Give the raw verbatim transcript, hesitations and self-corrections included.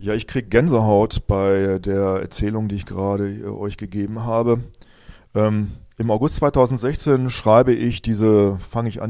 Ja, ich krieg Gänsehaut bei der Erzählung, die ich gerade äh, euch gegeben habe. Ähm, Im August zweitausendsechzehn schreibe ich diese, fange ich an,